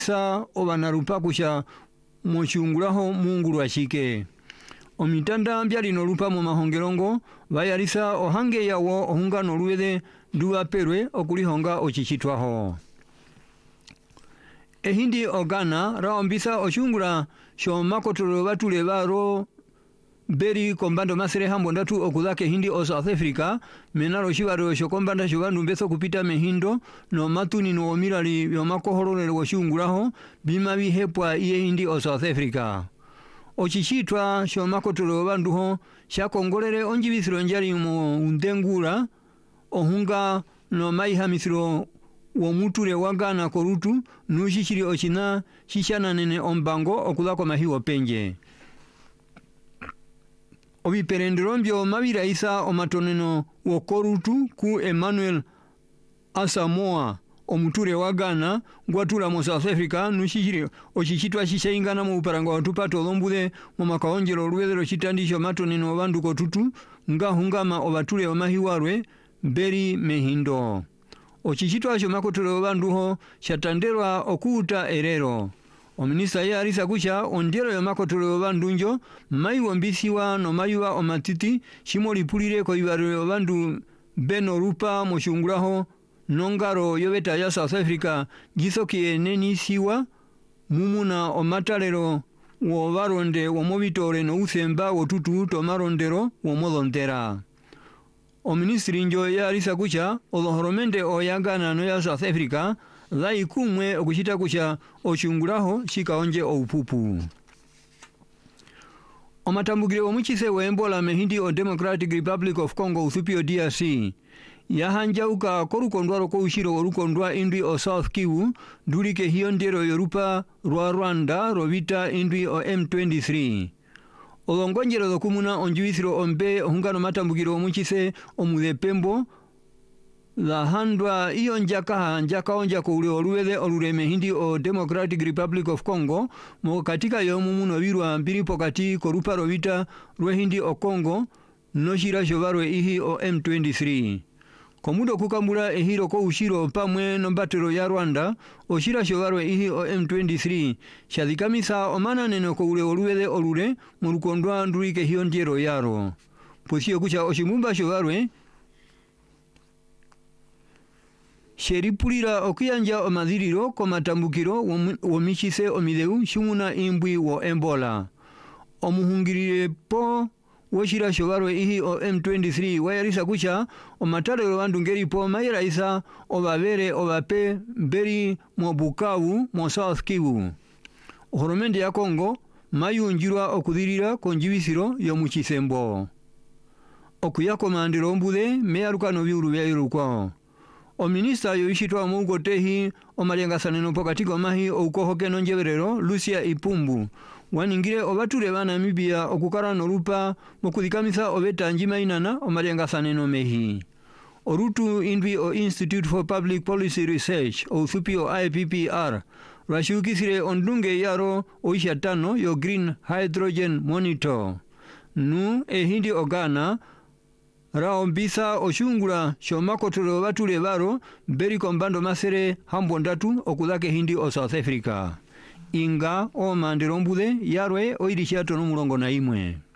sa obanarupa kusha mochungulaho mungu lwashike omitanda mbyalino lupa mu mahongerongo bayalisa ohange yawo ohunga nolwede duwa perwe okulihonga ochichitwaho ehindi ogana raombisa ochungula sho makotolo batule baro beri kombando masere hambo ndatu okudhake hindi o South Africa menaro shibaro sho kombanda shubandu mbeso kupita mehindo no matuni no omirali yomakohorole woshungulaho bima bihepwa iye hindi o South Africa ochichitwa sho makotolo banduho shakongolere onjibisiro njali mu undengura ohunga no maihamisiro womutule wagana korutu nushishiri ochina shishana nene ombango okudhako mahiwo penje obiperenderombyo mabiraisa omatoneno wokorutu ku Emmanuel Asamoah omuture wa Ghana ngwatula mu South Africa nushishiri ochichitwa shishaingana mu uparanga watupato olombude mu makaonjero olwedero chitandisho matoneno banduko tutu nga hungama obatule omahiwarwe beri mehindo ochichitwa sho makotolo banduho shatanderwa okuta erero ominista ya arisa kusha ondero ya makotolo bandunjo maiwo mbisiwa no maiwa omatiti shimolipulire ko ibaro bandu beno rupa moshunguraho nongaro yobeta ya South Africa gisoki neni siwa mumuna omatalero wo baronde wo mobitore no usemba wotutu to marondero wo modontera oministri njo ya arisa kusha olohoromende oyagana no ya South Africa lai kumwe okuchita kusha ochunguraho shikaonje oupupu omatambugire omuchise wembola mehindi o Democratic Republic of Congo uthupio DRC yahanjauka korukondwaro ko ushiro orukondwa indwi o South Kivu dulike hiyo ndero yorupa rwa Rwanda rovita indwi o M23 olongonjero dokumuna onjuisiro ombe hungano matambugiro omuchise omudepembo la handwa iyo njaka onja ko ule oluwele olureme hindi o Democratic Republic of Congo mo katika yomu muno birwa mbiripo kati korupa rovita rwe hindi o Congo no shira shovarwe ihi o M23 komudo kukambula ehiro ko ushiro pamwe no batero ya Rwanda oshira shovarwe ihi o M23 shadikamisa omana neno ko ule oluwele olure mu rukondwa ndurike hiyo ndiero yaro posio kucha oshimumba shovarwe sheripulira okuyanja omadhiriro komatambukiro womichise omideu shunguna imbwi wo Ebola omuhungirire po woshira shovarwe ihi o M23 wayarisa kucha omatalero bandu ngeripo mayiraisa obabere obape beri mo Bukavu mo South Kivu ohoromende ya Congo mayunjirwa okudhirira konjibisiro yomuchisembo okuyakomandiro ombude meyarukano byuru byayirukwa ominista yoishitwa muugotehi omalengasaneno pokatiko mahi oukohoke nonjeverero Lucia Ipumbu waningire obature bana Namibia okukara norupa mokudhikamisa obeta njima inana omalengasaneno mehi orutu indwi o Institute for Public Policy Research o thupio IPPR rashukisire ondunge yaro oisha tano yo Green Hydrogen Monitor nu ehindi ogana raombisa oshungula shomakotolo batule baro beri kombando masere hambo ndatu okudhake hindi o South Africa inga o manderombude yarwe oirishato no mulongo na imwe